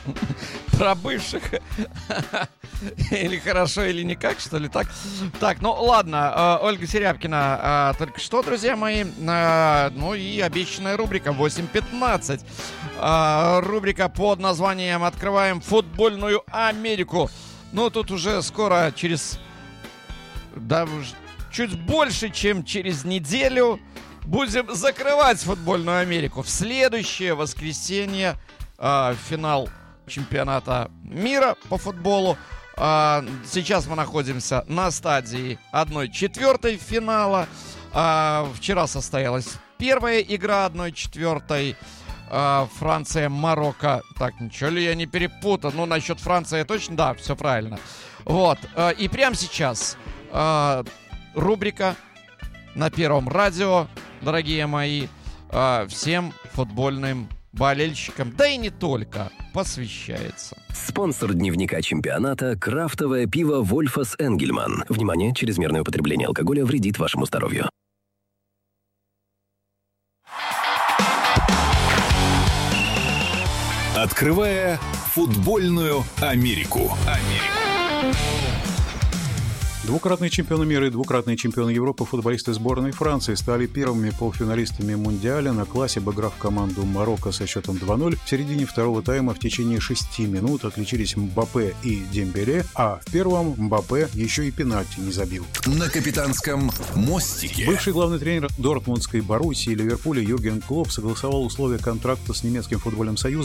Про бывших. Или хорошо, или никак, что ли, так? Так, ну ладно, Ольга Серябкина только что, друзья мои. Ну и обещанная рубрика 8:15. Рубрика под названием «Открываем футбольную Америку». Ну, тут уже скоро чуть больше, чем через неделю будем закрывать футбольную Америку. В следующее воскресенье финал чемпионата мира по футболу. Сейчас мы находимся на стадии 1/4 финала. Вчера состоялась первая игра 1/4. Франция-Марокко. Так, ничего ли я не перепутал? Ну, насчет Франции точно, да, все правильно. Вот. И прямо сейчас рубрика на Первом радио, дорогие мои, всем футбольным болельщикам, да и не только, посвящается. Спонсор дневника чемпионата – крафтовое пиво «Вольфас Энгельман». Внимание, чрезмерное употребление алкоголя вредит вашему здоровью. Открывая футбольную Америку. Двукратные чемпионы мира и двукратные чемпионы Европы футболисты сборной Франции стали первыми полуфиналистами Мундиаля на классе, обыграв команду Марокко со счетом 2-0. В середине второго тайма в течение 6 минут отличились Мбаппе и Дембеле, а в первом Мбаппе еще и пенальти не забил. На капитанском мостике. Бывший главный тренер Дортмундской Боруссии и Ливерпуля Юрген Клопп согласовал условия контракта с немецким футбольным союзом